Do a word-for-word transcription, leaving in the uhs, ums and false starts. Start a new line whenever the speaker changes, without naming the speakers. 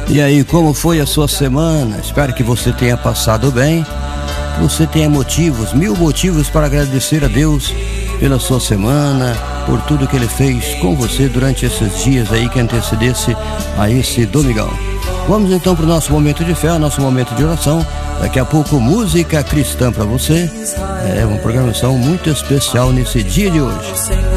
E aí, como foi a sua semana? Espero que você tenha passado bem, que você tenha motivos, mil motivos para agradecer a Deus pela sua semana, por tudo que Ele fez com você durante esses dias aí que antecedesse a esse domingão. Vamos então para o nosso momento de fé, nosso momento de oração. Daqui a pouco, música cristã para você. É uma programação muito especial nesse dia de hoje.